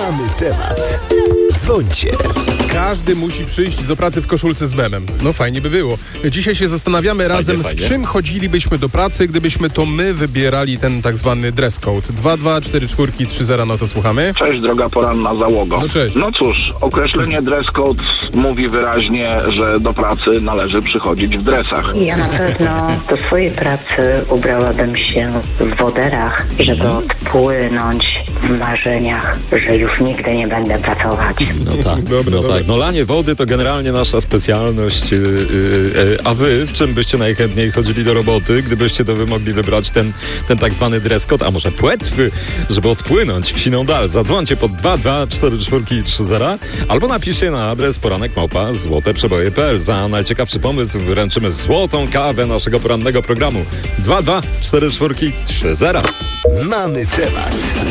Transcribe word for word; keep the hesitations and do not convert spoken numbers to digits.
Mamy temat. Dzwońcie. Każdy musi przyjść do pracy w koszulce z memem. No fajnie by było. Dzisiaj się zastanawiamy Fajnie, razem, fajnie. w czym chodzilibyśmy do pracy, gdybyśmy to my wybierali ten tak zwany dress code. dwa dwa cztery cztery trzy zero, no to słuchamy. Cześć, droga poranna załogo. No cześć. No cóż, określenie dress code mówi wyraźnie, że do pracy należy przychodzić w dresach. Ja na pewno do swojej pracy ubrałabym się w woderach, żeby odpłynąć w marzeniach, że już nigdy nie będę pracować. No tak, Dobra, no dobra. tak. No lanie wody to generalnie nasza specjalność. Yy, yy, a wy w czym byście najchętniej chodzili do roboty, gdybyście to wy mogli wybrać ten, ten tak zwany dress code, a może płetwy, żeby odpłynąć w siną dal? Zadzwońcie pod dwa dwa cztery cztery trzy zero albo napiszcie na adres poranek małpa złote przeboje kropka p l. Za najciekawszy pomysł wręczymy złotą kawę naszego porannego programu. dwa dwa cztery cztery trzy zero. Mamy temat.